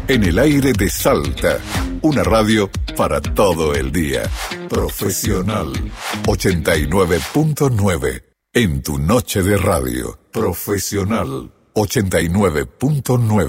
En el aire de Salta, una radio para todo el día. Profesional 89.9. En tu noche de radio. Profesional 89.9.